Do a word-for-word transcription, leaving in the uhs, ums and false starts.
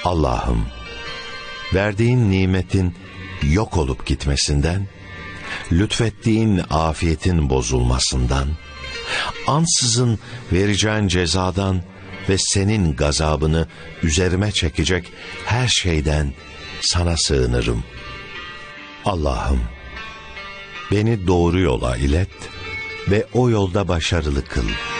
Allah'ım, verdiğin nimetin yok olup gitmesinden, lütfettiğin afiyetin bozulmasından, ansızın vereceğin cezadan ve senin gazabını üzerime çekecek her şeyden sana sığınırım. Allah'ım, beni doğru yola ilet ve o yolda başarılı kıl.